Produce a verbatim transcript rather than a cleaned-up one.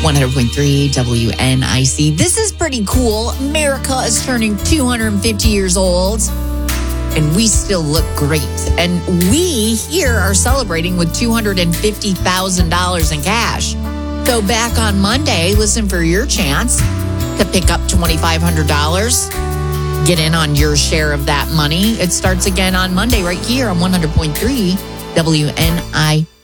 one hundred point three W N I C. This is pretty cool. America is turning two hundred fifty years old, and we still look great. And we here are celebrating with two hundred fifty thousand dollars in cash. Go back on Monday, listen for your chance to pick up two thousand five hundred dollars. Get in on your share of that money. It starts again on Monday right here on one hundred point three W N I C.